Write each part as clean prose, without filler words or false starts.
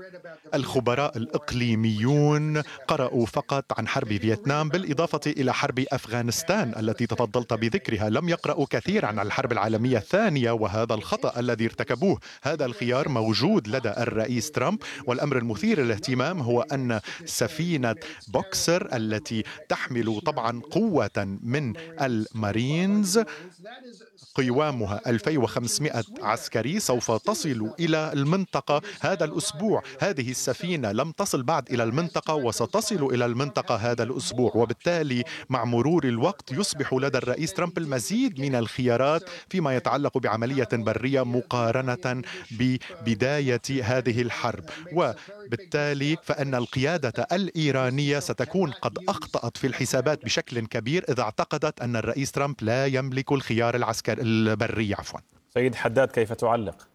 الخبراء الإقليميون قرأوا فقط عن حرب فيتنام بالإضافة إلى حرب أفغانستان التي تفضلت بذكرها. لم يقرأوا كثيرا عن الحرب العالمية الثانية، وهذا الخطأ الذي ارتكبوه. هذا الخيار موجود لدى الرئيس ترامب، والأمر المثير للاهتمام هو أن سفينة بوكسر التي تحمل طبعا قوة من المارينز قوامها 2500 عسكري سوف تصل إلى المنطقة هذا الأسبوع. هذه السفينة لم تصل بعد إلى المنطقة وستصل إلى المنطقة هذا الأسبوع، وبالتالي مع مرور الوقت يصبح لدى الرئيس ترامب المزيد من الخيارات فيما يتعلق بعملية برية مقارنة ببداية هذه الحرب. وبالتالي فإن القيادة الإيرانية ستكون قد أخطأت في الحسابات بشكل كبير إذا اعتقدت أن الرئيس ترامب لا يملك الخيار العسكري البري. سيد حداد، كيف تعلق؟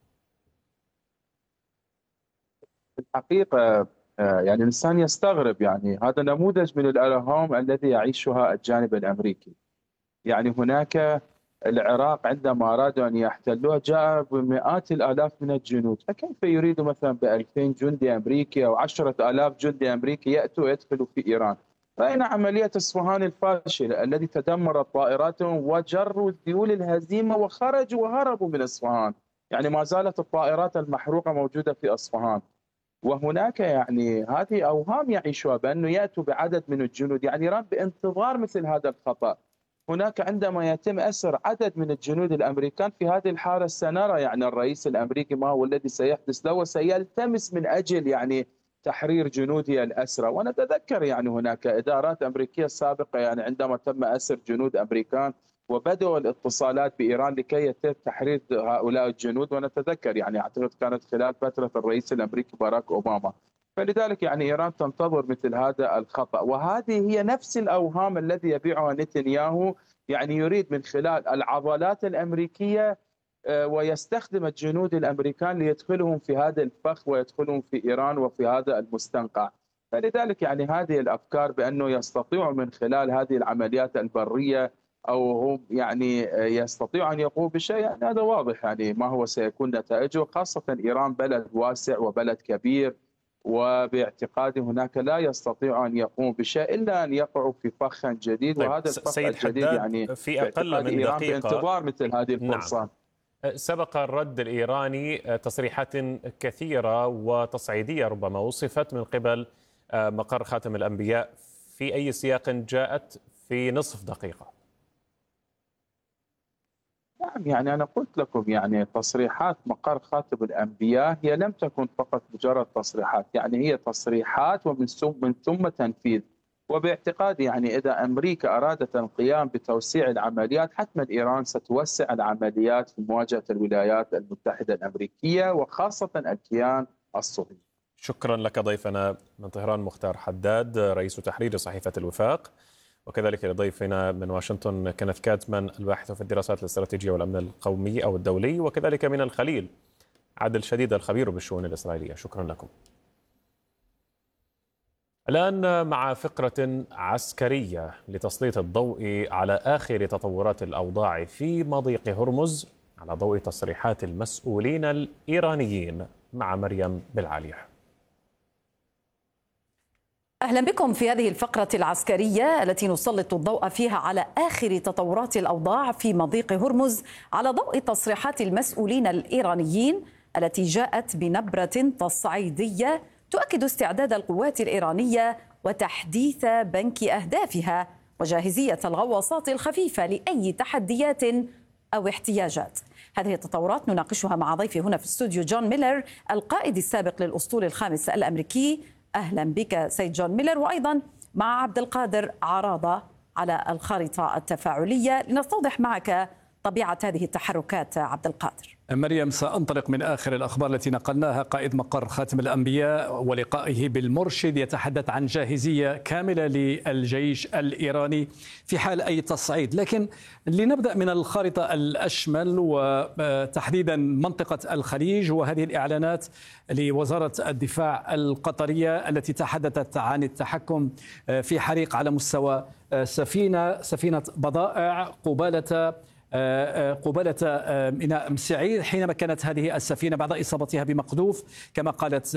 الحقيقة يعني الإنسان يستغرب، يعني هذا نموذج من الأوهام الذي يعيشها الجانب الأمريكي. يعني هناك العراق عندما أرادوا أن يحتلوها جاء بمئات الآلاف من الجنود، فكيف يريد مثلا ب2000 جندي أمريكي أو 10,000 جندي أمريكي يأتوا ويدخلوا في إيران؟ رأينا عملية إصفهان الفاشلة الذي تدمرت طائراتهم وجروا ذيول الهزيمة وخرجوا وهربوا من إصفهان. يعني ما زالت الطائرات المحروقة موجودة في إصفهان. وهناك يعني هذه أوهام يعيشها بأنه يأتوا بعدد من الجنود، يعني إيران بانتظار مثل هذا الخطأ. هناك عندما يتم أسر عدد من الجنود الأمريكان في هذه الحالة سنرى يعني الرئيس الأمريكي ما هو الذي سيحدث له، وسيلتمس من أجل يعني تحرير جنوده الأسرى. ونتذكر يعني هناك إدارات أمريكية سابقة يعني عندما تم أسر جنود أمريكان وبدأوا الاتصالات بإيران لكي يتم تحرير هؤلاء الجنود، ونتذكر يعني أعتقد كانت خلال فترة الرئيس الأمريكي باراك أوباما. فلذلك يعني إيران تنتظر مثل هذا الخطأ، وهذه هي نفس الأوهام الذي يبيعها نتنياهو. يعني يريد من خلال العضلات الأمريكية ويستخدم الجنود الأمريكان ليدخلهم في هذا الفخ ويدخلهم في إيران وفي هذا المستنقع. فلذلك يعني هذه الأفكار بأنه يستطيع من خلال هذه العمليات البرية أو هم يعني يستطيع أن يقوم بشيء، يعني هذا واضح يعني ما هو سيكون نتائجه، خاصة إيران بلد واسع وبلد كبير، وباعتقادي هناك لا يستطيع أن يقوم بشيء إلا أن يقعوا في فخ جديد. طيب وهذا الفخ سيد الجديد حداد، يعني في أقل من إيران دقيقة بانتظار مثل هذه الفرصة. نعم. سبق الرد الإيراني تصريحات كثيرة وتصعيدية ربما وصفت من قبل مقر خاتم الأنبياء، في أي سياق جاءت في نصف دقيقة؟ نعم، يعني أنا قلت لكم يعني تصريحات مقر خاتم الأنبياء هي لم تكن فقط مجرد تصريحات، يعني هي تصريحات ومن ثم تنفيذ. وباعتقادي يعني إذا أمريكا أرادت القيام بتوسيع العمليات، حتما إيران ستوسع العمليات في مواجهة الولايات المتحدة الأمريكية وخاصة الكيان الصهيوني. شكرا لك ضيفنا من طهران مختار حداد رئيس تحرير صحيفة الوفاق، وكذلك لضيفنا من واشنطن كينيث كاتمان الباحث في الدراسات الاستراتيجية والأمن القومي أو الدولي، وكذلك من الخليل عادل شديد الخبير بالشؤون الإسرائيلية. شكرا لكم. الآن مع فقرة عسكرية لتسليط الضوء على آخر تطورات الأوضاع في مضيق هرمز على ضوء تصريحات المسؤولين الإيرانيين مع مريم بالعالية. أهلا بكم في هذه الفقرة العسكرية التي نسلط الضوء فيها على آخر تطورات الأوضاع في مضيق هرمز على ضوء تصريحات المسؤولين الإيرانيين التي جاءت بنبرة تصعيدية تؤكد استعداد القوات الإيرانية وتحديث بنك أهدافها وجاهزية الغواصات الخفيفة لأي تحديات أو احتياجات. هذه التطورات نناقشها مع ضيفي هنا في الاستوديو جون ميلر القائد السابق للأسطول الخامس الأمريكي. أهلا بك سيد جون ميلر، وأيضا مع عبد القادر عراضة على الخارطة التفاعلية لنستوضح معك طبيعة هذه التحركات. عبد القادر. مريم، سأنطلق من آخر الأخبار التي نقلناها. قائد مقر خاتم الأنبياء ولقائه بالمرشد يتحدث عن جاهزية كاملة للجيش الإيراني في حال أي تصعيد. لكن لنبدأ من الخارطة الأشمل وتحديدا منطقة الخليج وهذه الإعلانات لوزارة الدفاع القطرية التي تحدثت عن التحكم في حريق على مستوى سفينة بضائع قبالة ميناء مسعير حينما كانت هذه السفينة بعد إصابتها بمقذوف كما قالت